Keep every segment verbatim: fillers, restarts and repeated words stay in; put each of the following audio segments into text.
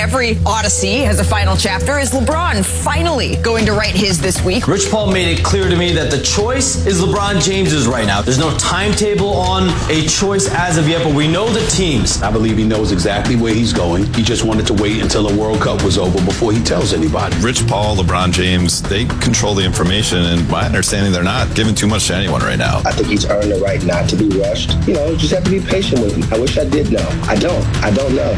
every Odyssey has a final chapter. Is LeBron finally going to write his this week? Rich Paul made it clear to me that the choice is LeBron James's right now. There's no timetable on a choice as of yet, but we know the teams. I believe he knows exactly where he's going. He just wanted to wait until the World Cup was over before he tells anybody. Rich Paul, LeBron James, they control the information, and my understanding, they're not giving too much to anyone right now. I think he's earned the right not to be rushed. You know, just have to be patient with him. I wish I did know. I don't. I don't know.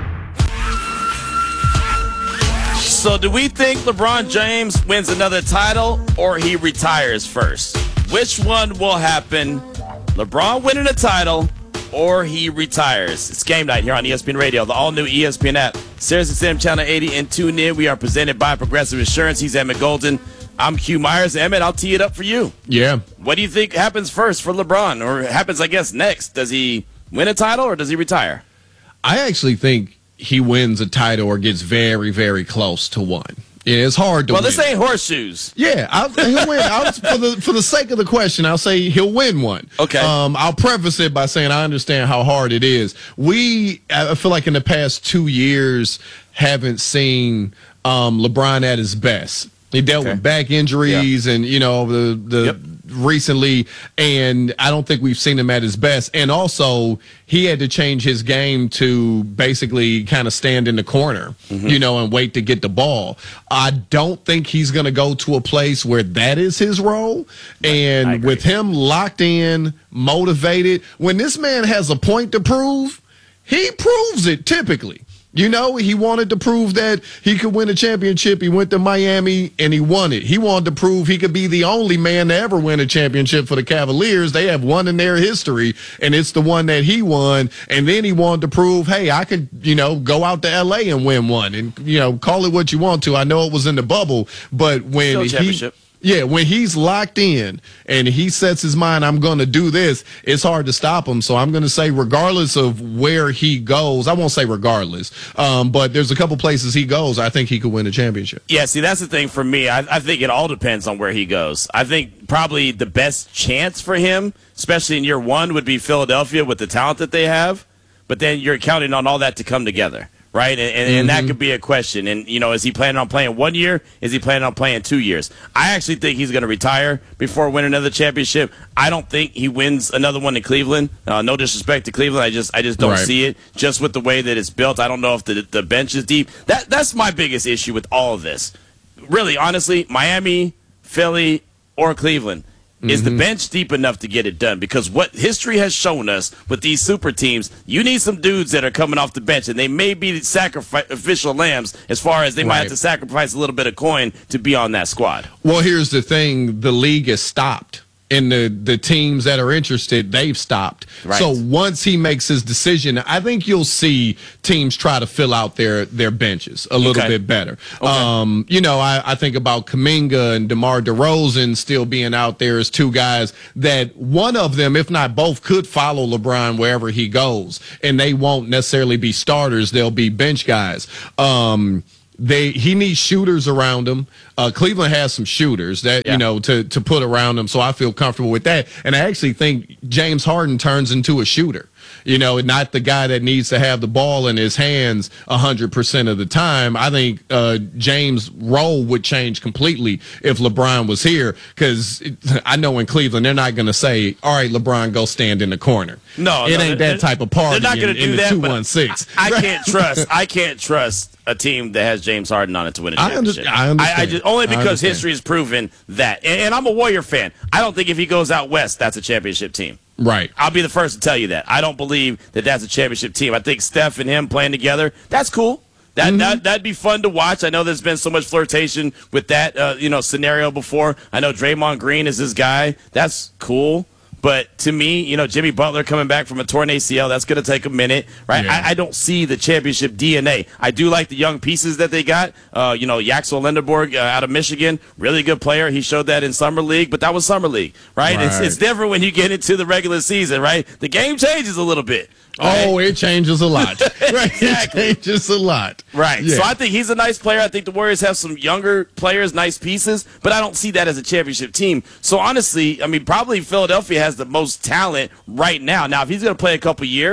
So do we think LeBron James wins another title or he retires first? Which one will happen? LeBron winning a title or he retires? It's game night here on E S P N Radio, the all-new E S P N app, Sirius X M Channel eighty, and tune in. We are presented by Progressive Insurance. He's Emmett Golden. I'm Q Myers. Emmett, I'll tee it up for you. Yeah. What do you think happens first for LeBron, or happens, I guess, next? Does he win a title or does he retire? I actually think he wins a title or gets very, very close to one. Yeah, it's hard to well, win. Well, this ain't horseshoes. Yeah, I'll, he'll win. I'll, for the for the sake of the question, I'll say he'll win one. Okay. Um, I'll preface it by saying I understand how hard it is. We, I feel like in the past two years, haven't seen um, LeBron at his best. He dealt okay. with back injuries yeah. and, you know, the the yep. recently, and I don't think we've seen him at his best. And also, he had to change his game to basically kind of stand in the corner, mm-hmm. you know, and wait to get the ball. I don't think he's going to go to a place where that is his role. And with him locked in, motivated, when this man has a point to prove, he proves it typically. You know, he wanted to prove that he could win a championship. He went to Miami, and he won it. He wanted to prove he could be the only man to ever win a championship for the Cavaliers. They have one in their history, and it's the one that he won. And then he wanted to prove, hey, I could, you know, go out to L A and win one. And, you know, call it what you want to. I know it was in the bubble, but when he... Yeah, when he's locked in and he sets his mind, I'm going to do this, it's hard to stop him. So I'm going to say regardless of where he goes, I won't say regardless, um, but there's a couple places he goes, I think he could win a championship. Yeah, see, that's the thing for me. I, I think it all depends on where he goes. I think probably the best chance for him, especially in year one, would be Philadelphia with the talent that they have. But then you're counting on all that to come together. Right, and, and, mm-hmm. and that could be a question. And, you know, is he planning on playing one year? Is he planning on playing two years? I actually think he's going to retire before winning another championship. I don't think he wins another one in Cleveland. Uh, no disrespect to Cleveland. I just I just don't right. see it, just with the way that it's built. I don't know if the, the bench is deep. That That's my biggest issue with all of this. Really, honestly, Miami, Philly, or Cleveland. Is mm-hmm. the bench deep enough to get it done? Because what history has shown us with these super teams, you need some dudes that are coming off the bench, and they may be sacrificial lambs as far as they right. might have to sacrifice a little bit of coin to be on that squad. Well, here's the thing. The league is stopped. And the, the teams that are interested, they've stopped. Right. So once he makes his decision, I think you'll see teams try to fill out their, their benches a little okay. bit better. Okay. Um, you know, I, I think about Kuminga and DeMar DeRozan still being out there as two guys that one of them, if not both, could follow LeBron wherever he goes. And they won't necessarily be starters. They'll be bench guys. Um They he needs shooters around him. Uh, Cleveland has some shooters that yeah. you know to to put around him, so I feel comfortable with that. And I actually think James Harden turns into a shooter. You know, not the guy that needs to have the ball in his hands a hundred percent of the time. I think uh, James' role would change completely if LeBron was here, because I know in Cleveland they're not going to say, "All right, LeBron, go stand in the corner." No, it no, ain't that type of party. They're not going to do in that. two one six. I, I can't trust. I can't trust a team that has James Harden on it to win a championship. I, under, I understand. I, I just, only because history has proven that. And, and I'm a Warrior fan. I don't think if he goes out west, that's a championship team. Right. I'll be the first to tell you that. I don't believe that that's a championship team. I think Steph and him playing together, that's cool. That, mm-hmm. that, that'd be fun to watch. I know there's been so much flirtation with that uh, you know, scenario before. I know Draymond Green is this guy. That's cool. But to me, you know, Jimmy Butler coming back from a torn A C L, that's going to take a minute, right? Yeah. I, I don't see the championship D N A. I do like the young pieces that they got. Uh, you know, Yaxel Lindenberg uh, out of Michigan, really good player. He showed that in Summer League, but that was Summer League, right? right. It's, it's different when you get into the regular season, right? The game changes a little bit. Right? Oh, it changes a lot. Right? Exactly. It changes a lot. Right. Yeah. So I think he's a nice player. I think the Warriors have some younger players, nice pieces, but I don't see that as a championship team. So honestly, I mean, probably Philadelphia has the most talent right now. Now, if he's going to play a couple years,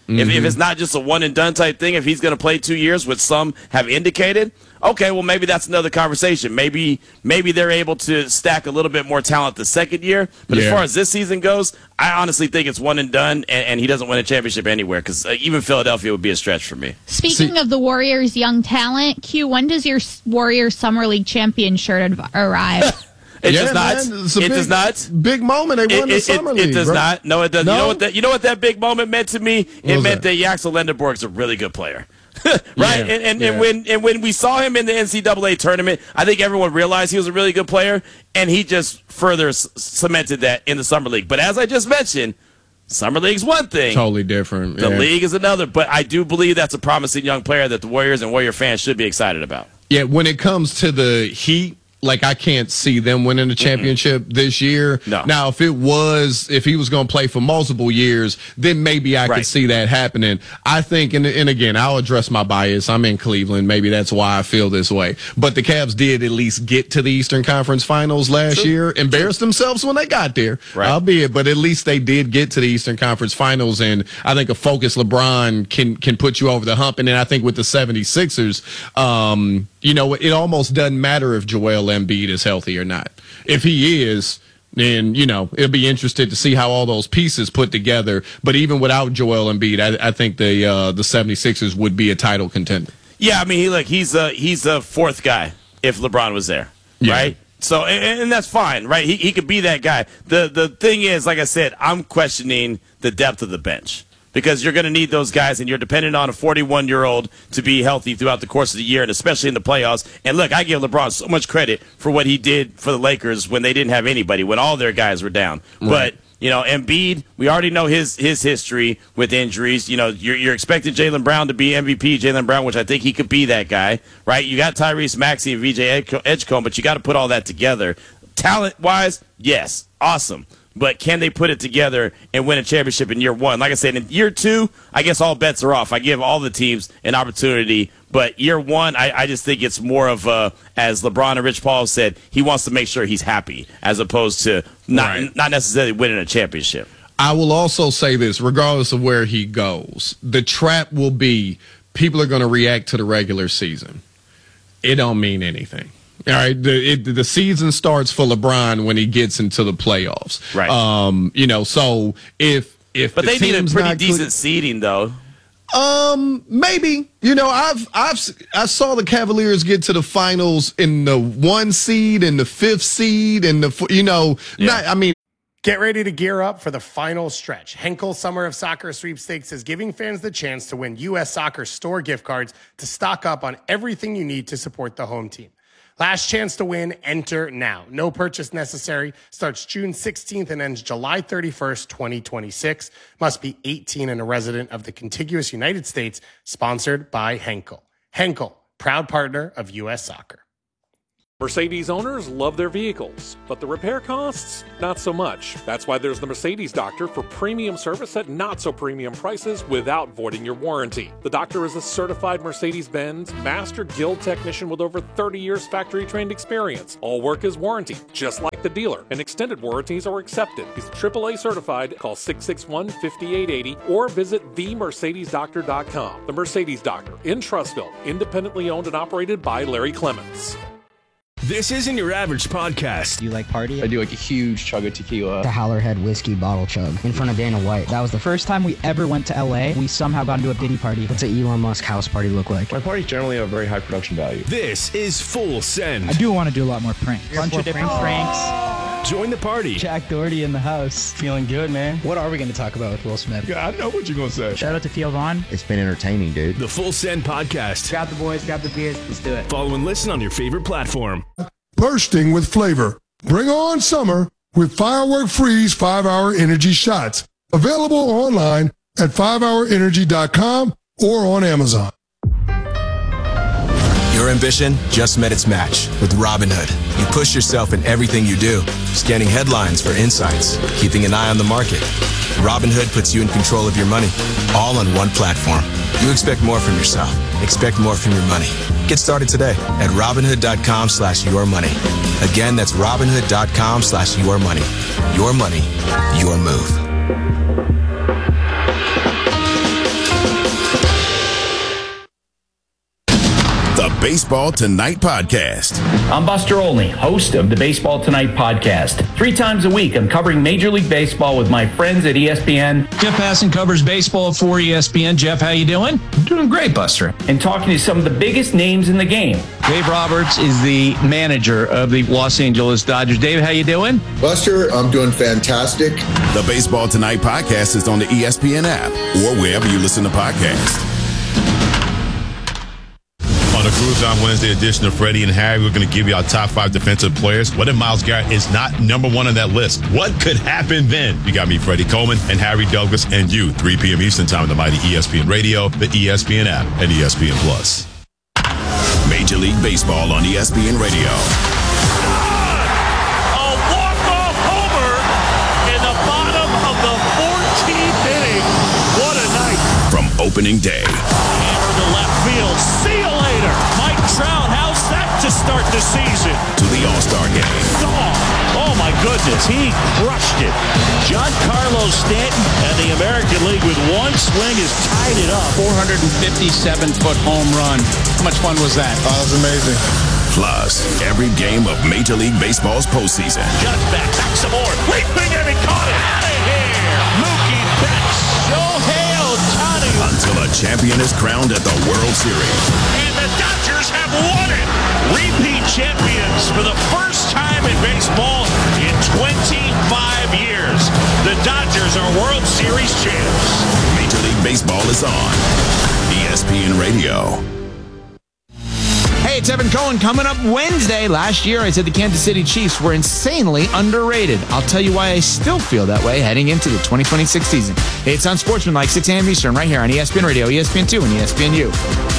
Mm-hmm. If, if it's not just a one and done type thing, if he's going to play two years, which some have indicated, okay, well, maybe that's another conversation. Maybe maybe they're able to stack a little bit more talent the second year. But yeah. as far as this season goes, I honestly think it's one and done, and, and he doesn't win a championship anywhere because uh, even Philadelphia would be a stretch for me. Speaking See, of the Warriors' young talent, Q, when does your Warriors Summer League champion shirt arrive? It yeah, does not. Man, it big, does not. Big moment. They won it, the it, Summer it, League. It does bro. not. No, it doesn't. No? You know what that? You know what that big moment meant to me? It meant that, that Yaxel Lendeborg's a really good player. right? Yeah, and and, yeah. and when and when we saw him in the N C double A tournament, I think everyone realized he was a really good player, and he just further c- cemented that in the Summer League. But as I just mentioned, Summer League's one thing. Totally different. The yeah. league is another. But I do believe that's a promising young player that the Warriors and Warrior fans should be excited about. Yeah, when it comes to the Heat, like, I can't see them winning the championship mm-hmm. this year. No. Now, if it was, if he was going to play for multiple years, then maybe I right. could see that happening. I think, and, and again, I'll address my bias. I'm in Cleveland. Maybe that's why I feel this way. But the Cavs did at least get to the Eastern Conference Finals last True. year. Embarrassed True. themselves when they got there, right. albeit, but at least they did get to the Eastern Conference Finals. And I think a focused LeBron can, can put you over the hump. And then I think with the seventy-sixers, um, you know, it almost doesn't matter if Joel Embiid is healthy or not. If he is, then, you know, it'll be interesting to see how all those pieces put together. But even without Joel Embiid, I, I think the uh, the seventy-sixers would be a title contender. Yeah, I mean, he look, he's a he's a fourth guy if LeBron was there, yeah. right? So, and, and that's fine, right? He he could be that guy. The the thing is, like I said, I'm questioning the depth of the bench. Because you're going to need those guys, and you're dependent on a forty-one-year-old to be healthy throughout the course of the year, and especially in the playoffs. And look, I give LeBron so much credit for what he did for the Lakers when they didn't have anybody, when all their guys were down. Right. But, you know, Embiid, we already know his his history with injuries. You know, you're, you're expecting Jaylen Brown to be M V P, Jaylen Brown, which I think he could be that guy, right? You got Tyrese Maxey and V J Edgecombe, but you got to put all that together. Talent-wise, yes, awesome. But can they put it together and win a championship in year one? Like I said, in year two, I guess all bets are off. I give all the teams an opportunity. But year one, I, I just think it's more of a, as LeBron and Rich Paul said, he wants to make sure he's happy as opposed to not, right. not necessarily winning a championship. I will also say this, regardless of where he goes, the trap will be people are going to react to the regular season. It don't mean anything. All right, the it, the season starts for LeBron when he gets into the playoffs. Right. Um, you know, so if if but the they need a pretty not decent clear, seeding though. Um, maybe. You know, I've I've I saw the Cavaliers get to the finals in the one seed and the fifth seed and the you know, yeah. not, I mean. Get ready to gear up for the final stretch. Henkel Summer of Soccer Sweepstakes is giving fans the chance to win U S Soccer store gift cards to stock up on everything you need to support the home team. Last chance to win, enter now. No purchase necessary. Starts June sixteenth and ends July thirty-first, twenty twenty-six. Must be eighteen and a resident of the contiguous United States. Sponsored by Henkel. Henkel, proud partner of U S Soccer. Mercedes owners love their vehicles, but the repair costs, not so much. That's why there's the Mercedes Doctor for premium service at not so premium prices without voiding your warranty. The Doctor is a certified Mercedes-Benz Master Guild technician with over thirty years factory trained experience. All work is warranted, just like the dealer, and extended warranties are accepted. He's triple A certified. Call six six one, five eight eight zero or visit the mercedes doctor dot com. The Mercedes Doctor in Trussville, independently owned and operated by Larry Clements. This isn't your average podcast. Do you like party? I do like a huge chug of tequila. The Howlerhead whiskey bottle chug in front of Dana White. That was the first time we ever went to L A. We somehow got into a Diddy party. What's an Elon Musk house party look like? My parties generally have very high production value. This is Full Send. I do want to do a lot more pranks. A bunch of different pranks. pranks. Join the party. Jack Doherty in the house. Feeling good, man. What are we going to talk about with Will Smith? Yeah, I know what you're going to say. Shout out to Theo Vaughn. It's been entertaining, dude. The Full Send podcast. Grab the boys, grab the beers. Let's do it. Follow and listen on your favorite platform. Bursting with flavor. Bring on summer with Firework Freeze five hour Energy Shots. Available online at five hour energy dot com or on Amazon. Your ambition just met its match with Robinhood. You push yourself in everything you do, scanning headlines for insights, keeping an eye on the market. Robinhood puts you in control of your money, all on one platform. You expect more from yourself. Expect more from your money. Get started today at Robinhood.com slash your money. Again, that's Robinhood.com slash your money. Your money, your move. The Baseball Tonight Podcast. I'm Buster Olney, host of the Baseball Tonight Podcast. Three times a week, I'm covering Major League Baseball with my friends at E S P N. Jeff Passan covers baseball for E S P N. Jeff, how you doing? I'm doing great, Buster. And talking to some of the biggest names in the game. Dave Roberts is the manager of the Los Angeles Dodgers. Dave, how you doing? Buster, I'm doing fantastic. The Baseball Tonight Podcast is on the E S P N app or wherever you listen to podcasts. On the Cruise on Wednesday edition of Freddie and Harry, we're going to give you our top five defensive players. What if Myles Garrett is not number one on that list? What could happen then? You got me, Freddie Coleman, and Harry Douglas, and you, three p.m. Eastern Time on the mighty E S P N Radio, the E S P N app, and E S P N Plus. Major League Baseball on E S P N Radio. A walk-off homer in the bottom of the fourteenth inning. What a night. From opening day. Hammer to left field. See you later. Mike Trout, how's that to start the season? To the All-Star game. Gone. Oh, my goodness. He crushed it. Giancarlo Stanton and the American League with one swing has tied it up. four hundred fifty-seven foot home run. How much fun was that? Oh, that was amazing. Plus, every game of Major League Baseball's postseason. Just back, back some more. Leaping and he caught it. Out of here. Mookie Betts. Shohei Ohtani. Until a champion is crowned at the World Series. And the Dodgers have won it. Repeat champions for the first time in baseball in twenty-five years. The Dodgers are World Series champs. Major League Baseball is on E S P N Radio. Hey, it's Evan Cohen coming up Wednesday. Last year, I said the Kansas City Chiefs were insanely underrated. I'll tell you why I still feel that way heading into the twenty twenty-six season. It's on Sportsman like six a.m. Eastern right here on E S P N Radio, E S P N two, and E S P N U.